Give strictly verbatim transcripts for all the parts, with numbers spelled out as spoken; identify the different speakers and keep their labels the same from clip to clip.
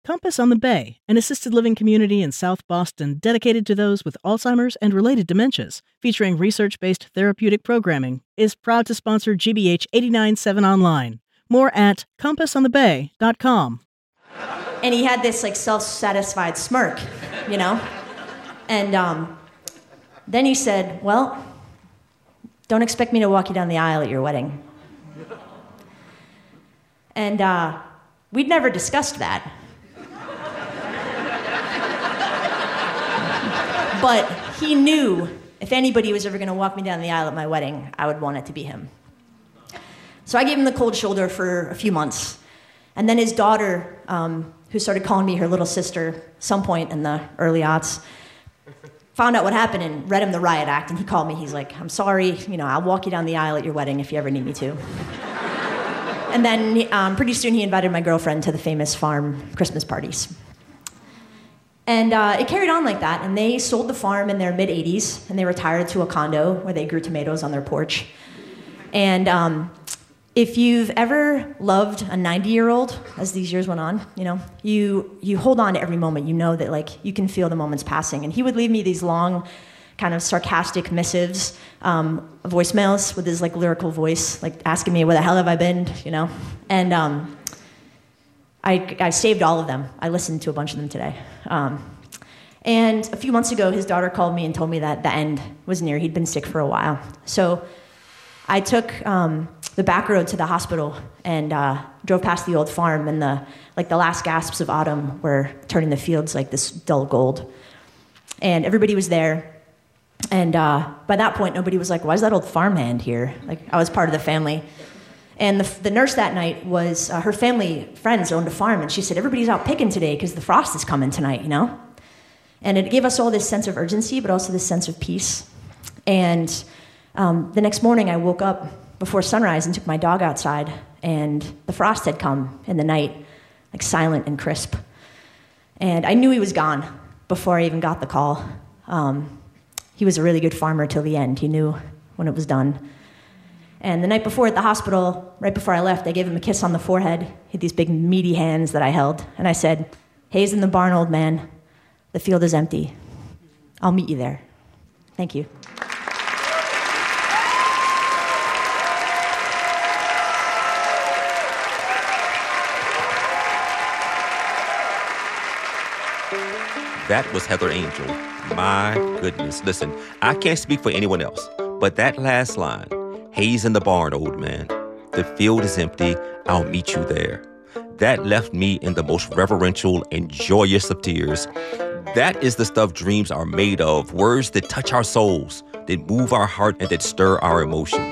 Speaker 1: Compass on the Bay, an assisted living community in South Boston dedicated to those with Alzheimer's and related dementias, featuring research-based therapeutic programming, is proud to sponsor G B H eighty-nine point seven Online. More at compass on the bay dot com.
Speaker 2: And he had this like self-satisfied smirk, you know? And um, then he said, well, don't expect me to walk you down the aisle at your wedding. And uh, we'd never discussed that. But he knew if anybody was ever going to walk me down the aisle at my wedding, I would want it to be him. So I gave him the cold shoulder for a few months. And then his daughter, um, who started calling me her little sister some point in the early aughts, found out what happened and read him the riot act. And he called me. He's like, I'm sorry, you know, I'll walk you down the aisle at your wedding if you ever need me to. And then um, pretty soon he invited my girlfriend to the famous farm Christmas parties. And uh, it carried on like that, and they sold the farm in their mid-eighties, and they retired to a condo where they grew tomatoes on their porch. And um, if you've ever loved a ninety-year-old, as these years went on, you know, you you hold on to every moment. You know that, like, you can feel the moments passing. And he would leave me these long, kind of sarcastic missives, um, voicemails with his, like, lyrical voice, like, asking me, where the hell have I been, you know? And um, I, I saved all of them. I listened to a bunch of them today. Um, and a few months ago, his daughter called me and told me that the end was near. He'd been sick for a while. So I took um, the back road to the hospital and uh, drove past the old farm, and the like the last gasps of autumn were turning the fields like this dull gold. And everybody was there. And uh, by that point, nobody was like, why is that old farmhand here? Like, I was part of the family. And the, the nurse that night was, uh, her family friends owned a farm, and she said, everybody's out picking today because the frost is coming tonight, you know? And it gave us all this sense of urgency, but also this sense of peace. And um, the next morning I woke up before sunrise and took my dog outside, and the frost had come in the night, like silent and crisp. And I knew he was gone before I even got the call. Um, he was a really good farmer till the end. He knew when it was done. And the night before at the hospital, right before I left, I gave him a kiss on the forehead. He had these big, meaty hands that I held. And I said, hay's in the barn, old man. The field is empty. I'll meet you there. Thank you.
Speaker 3: That was Heather Angel. My goodness. Listen, I can't speak for anyone else, but that last line, hay's in the barn, old man. The field is empty. I'll meet you there. That left me in the most reverential and joyous of tears. That is the stuff dreams are made of. Words that touch our souls, that move our heart, and that stir our emotions.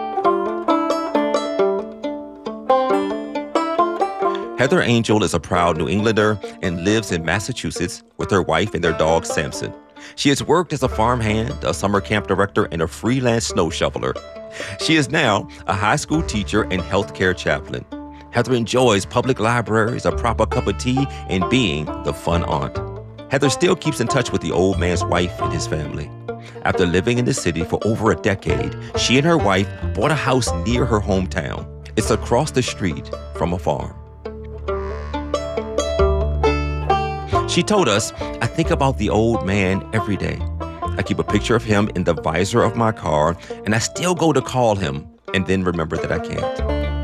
Speaker 3: Heather Angel is a proud New Englander and lives in Massachusetts with her wife and their dog, Samson. She has worked as a farmhand, a summer camp director, and a freelance snow shoveler. She is now a high school teacher and healthcare chaplain. Heather enjoys public libraries, a proper cup of tea, and being the fun aunt. Heather still keeps in touch with the old man's wife and his family. After living in the city for over a decade, she and her wife bought a house near her hometown. It's across the street from a farm. She told us, I think about the old man every day. I keep a picture of him in the visor of my car, and I still go to call him and then remember that I can't.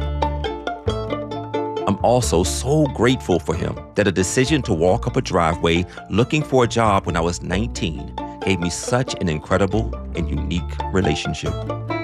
Speaker 3: I'm also so grateful for him that a decision to walk up a driveway looking for a job when I was nineteen gave me such an incredible and unique relationship.